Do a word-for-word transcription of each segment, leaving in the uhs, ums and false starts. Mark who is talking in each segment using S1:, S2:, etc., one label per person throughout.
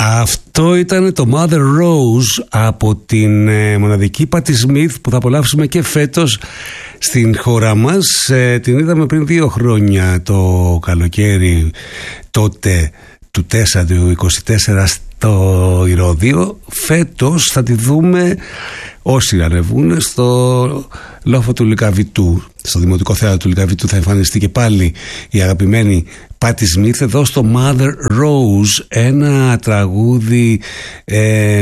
S1: Αυτό ήταν το Mother Rose από την ε, μοναδική Patti Smith που θα απολαύσουμε και φέτος στην χώρα μας. Ε, την είδαμε πριν δύο χρόνια το καλοκαίρι τότε του τέσσερα, του είκοσι τέσσερα στο Ηρώδειο. Φέτος θα τη δούμε όσοι ανεβούν στο λόφο του Λυκαβητού. Στο Δημοτικό Θέατρο του Λυκαβητού θα εμφανιστεί και πάλι η αγαπημένη Patti Smith εδώ στο Mother Rose, ένα τραγούδι ε,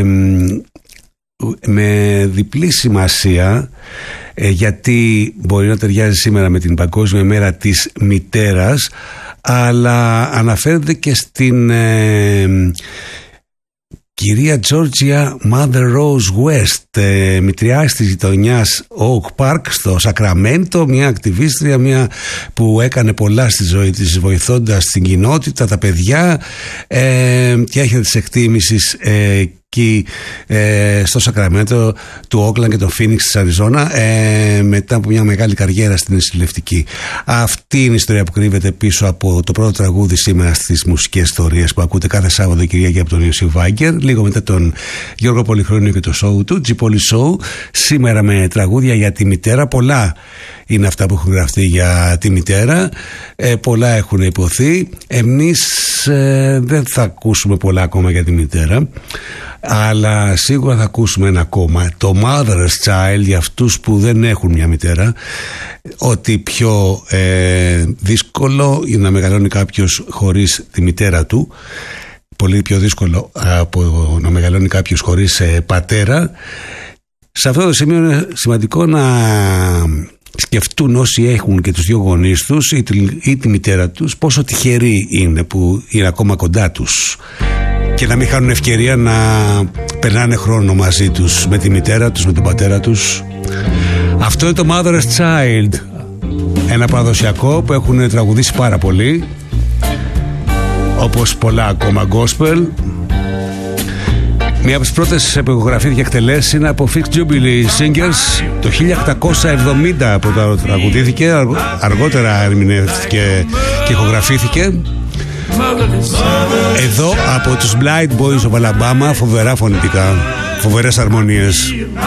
S1: με διπλή σημασία, ε, γιατί μπορεί να ταιριάζει σήμερα με την Παγκόσμια Μέρα της Μητέρας, αλλά αναφέρεται και στην ε, κυρία Τζόρτζια Mother Rose West, ε, μητριάς της γειτονιάς Oak Park στο Σακραμέντο, μια ακτιβίστρια, μια που έκανε πολλά στη ζωή της, βοηθώντας την κοινότητα, τα παιδιά, ε, και έχει της εκτίμησης ε, εκεί ε, στο Σακραμέντο του Όκλαντ και το Φίνιξ της Αριζόνα, ε, μετά από μια μεγάλη καριέρα στην νοσηλευτική. Αυτή είναι η ιστορία που κρύβεται πίσω από το πρώτο τραγούδι σήμερα στις μουσικές ιστορίες που ακούτε κάθε Σάββατο Κυριακή από τον Ιωσήφ Βάγκερ, λίγο μετά τον Γιώργο Πολυχρόνιο και το show του Τζιπόλι Show, σήμερα με τραγούδια για τη μητέρα. Πολλά είναι αυτά που έχουν γραφτεί για τη μητέρα, ε, πολλά έχουν υποθεί. Εμείς ε, δεν θα ακούσουμε πολλά ακόμα για τη μητέρα, αλλά σίγουρα θα ακούσουμε ένα ακόμα, το Mother's Child, για αυτούς που δεν έχουν μια μητέρα. Ότι πιο ε, δύσκολο είναι να μεγαλώνει κάποιος χωρίς τη μητέρα του, πολύ πιο δύσκολο από να μεγαλώνει κάποιος χωρίς ε, πατέρα. Σε αυτό το σημείο είναι σημαντικό να σκεφτούν όσοι έχουν και τους δύο γονείς τους ή τη, ή τη μητέρα τους πόσο τυχεροί είναι που είναι ακόμα κοντά τους και να μην χάνουν ευκαιρία να περνάνε χρόνο μαζί τους, με τη μητέρα τους, με τον πατέρα τους. Αυτό είναι το Mother's Child, ένα παραδοσιακό που έχουν τραγουδήσει πάρα πολύ, όπως πολλά ακόμα gospel. Μία από τις πρώτες που ηχογραφήθηκε και εκτελέσεις είναι από Fixed Jubilee Singers το χίλια οκτακόσια εβδομήντα που το τραγουδήθηκε, αργότερα ερμηνεύτηκε και ηχογραφήθηκε. Εδώ από τους Blind Boys of Alabama, φοβερά φωνητικά, φοβερές αρμονίες.